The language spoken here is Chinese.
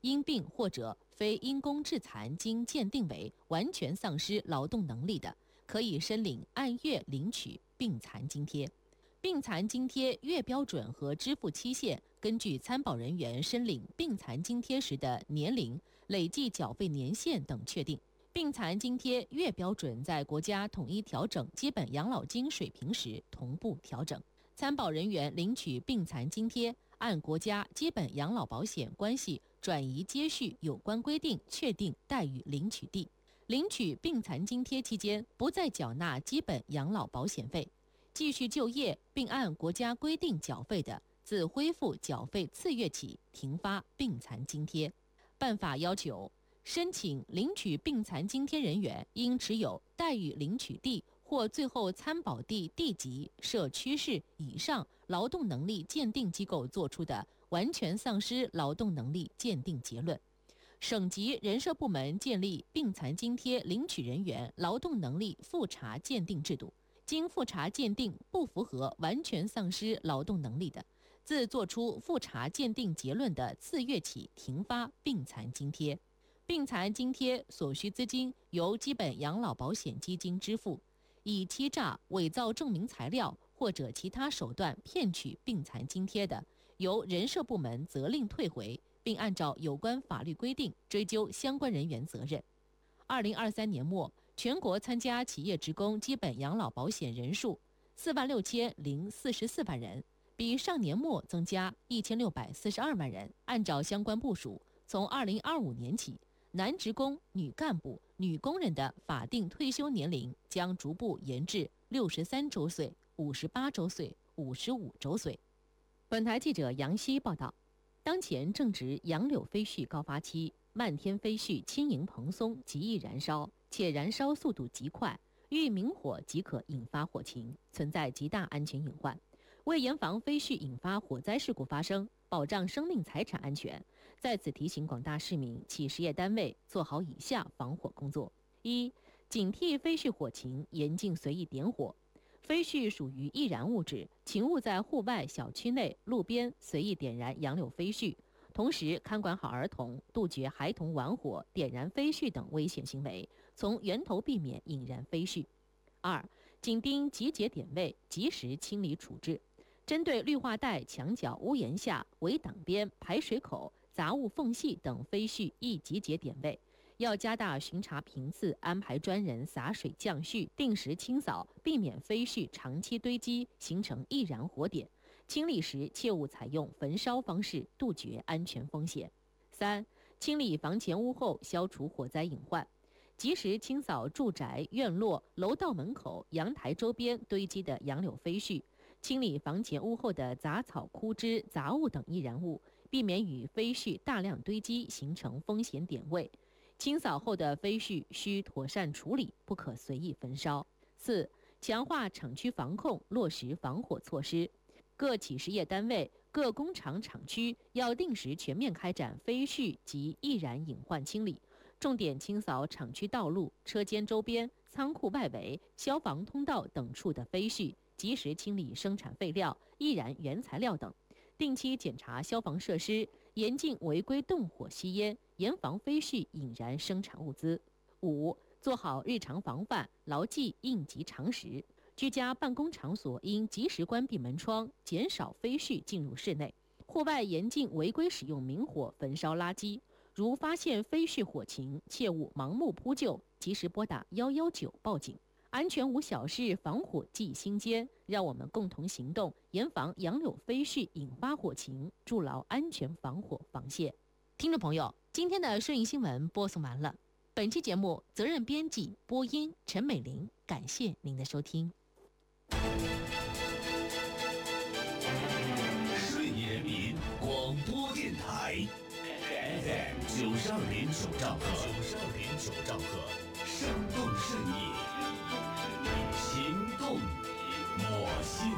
因病或者非因公致残经鉴定为完全丧失劳动能力的，可以申领按月领取病残津贴。病残津贴月标准和支付期限根据参保人员申领病残津贴时的年龄、累计缴费年限等确定。病残津贴月标准在国家统一调整基本养老金水平时同步调整。参保人员领取病残津贴，按国家基本养老保险关系转移接续有关规定确定待遇领取地。领取病残津贴期间不再缴纳基本养老保险费，继续就业并按国家规定缴费的，自恢复缴费次月起停发病残津贴。办法要求，申请领取病残津贴人员应持有待遇领取地或最后参保地地级、社区市以上劳动能力鉴定机构作出的完全丧失劳动能力鉴定结论。省级人社部门建立病残津贴领取人员劳动能力复查鉴定制度，经复查鉴定不符合完全丧失劳动能力的，自作出复查鉴定结论的次月起停发病残津贴。病残津贴所需资金由基本养老保险基金支付，以欺诈、伪造证明材料或者其他手段骗取病残津贴的，由人社部门责令退回，并按照有关法律规定追究相关人员责任。2023年末，全国参加企业职工基本养老保险人数46044万人，比上年末增加1642万人。按照相关部署，从2025年起，男职工、女干部、女工人的法定退休年龄将逐步延至63周岁、58周岁、55周岁。本台记者杨希报道，当前正值杨柳飞絮高发期，漫天飞絮轻盈蓬松，极易燃烧，且燃烧速度极快，遇明火即可引发火情，存在极大安全隐患。为严防飞絮引发火灾事故发生，保障生命财产安全，在此提醒广大市民、企事业单位做好以下防火工作：一、警惕飞絮火情，严禁随意点火。飞絮属于易燃物质，请勿在户外、小区内、路边随意点燃杨柳飞絮。同时，看管好儿童，杜绝孩童玩火、点燃飞絮等危险行为，从源头避免引燃飞絮。二、紧盯集结点位，及时清理处置。针对绿化带、墙角、屋檐下、围挡边、排水口、杂物缝隙等飞絮易集结点位，要加大巡查频次，安排专人洒水降絮，定时清扫，避免飞絮长期堆积形成易燃火点。清理时切勿采用焚烧方式，杜绝安全风险。三、清理房前屋后，消除火灾隐患。及时清扫住宅、院落、楼道门口、阳台周边堆积的杨柳飞絮，清理房前屋后的杂草、枯枝、杂物等易燃物，避免与飞絮大量堆积形成风险点位。清扫后的飞絮需妥善处理，不可随意焚烧。四、强化厂区防控，落实防火措施。各企事业单位、各工厂厂区要定时全面开展飞絮及易燃隐患清理，重点清扫厂区道路、车间周边、仓库外围、消防通道等处的飞絮，及时清理生产废料、易燃原材料等，定期检查消防设施，严禁违规动火吸烟，严防飞絮引燃生产物资。五、做好日常防范，牢记应急常识。居家办公场所应及时关闭门窗，减少飞絮进入室内。户外严禁违规使用明火焚烧垃圾。如发现飞絮火情，切勿盲目扑救，及时拨打119报警。安全无小事，防火记心间。让我们共同行动，严防杨柳飞絮引发火情，筑牢安全防火防线。听众朋友，今天的顺义新闻播送完了。本期节目责任编辑播音陈美玲，感谢您的收听。 顺义人民广播电台 FM 92.9兆赫，生动顺义，行动我心。